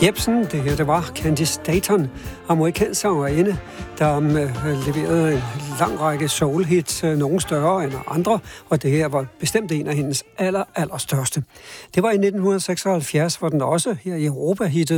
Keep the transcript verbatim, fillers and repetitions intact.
Jepsen, det her det var Candice Dayton, amerikansk sangerinde, der um, leverede en lang række soul-hits, nogle større end andre, og det her var bestemt en af hendes aller, aller største. Det var i nitten seksoghalvfjerds, hvor den også her i Europa hittede